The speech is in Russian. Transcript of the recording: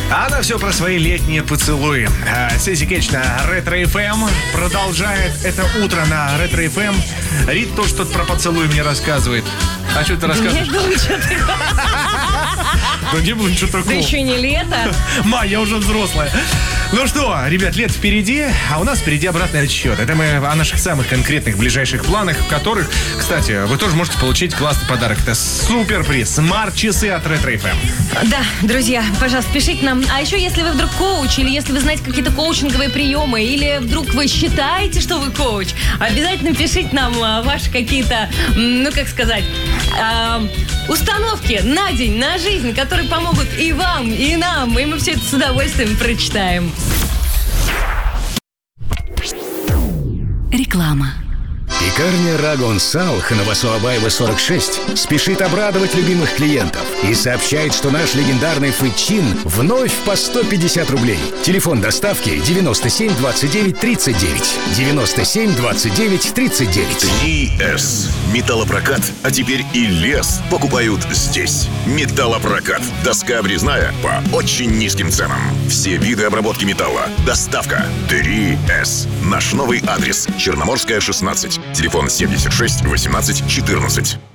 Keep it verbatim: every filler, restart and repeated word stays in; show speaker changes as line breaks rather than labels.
А она все про свои летние поцелуи. Сиси Кетч на Ретро эф эм продолжает это утро на Ретро эф эм. Рит то, что про поцелуй мне рассказывает. А что ты рассказываешь? Да не было ничего такого.
Да еще не лето.
Ма, я уже взрослая. Ну что, ребят, лето впереди, а у нас впереди обратный отсчет. Это мы о наших самых конкретных ближайших планах, в которых, кстати, вы тоже можете получить классный подарок. Это суперприз. Смарт-часы от Ретро эф эм.
Да, друзья, пожалуйста, пишите нам. А еще, если вы вдруг коуч, или если вы знаете какие-то коучинговые приемы, или вдруг вы считаете, что вы коуч, обязательно пишите нам а, ваши какие-то, ну, как сказать, а, установки на день, на жизнь, которые помогут и вам, и нам. И мы все это с удовольствием прочитаем.
Реклама.
Пекарня Рагон Салх на Басуабаева сорок шесть спешит обрадовать любимых клиентов и сообщает, что наш легендарный фычин вновь по сто пятьдесят рублей. Телефон доставки девяносто семь двадцать девять тридцать девять. девяносто семь двадцать девять тридцать девять.
три эс. Металлопрокат, а теперь и лес покупают здесь. Металлопрокат. Доска обрезная по очень низким ценам. Все виды обработки металла. Доставка. три эс. Наш новый адрес. Черноморская, шестнадцать. Телефон семьдесят шесть восемнадцать четырнадцать.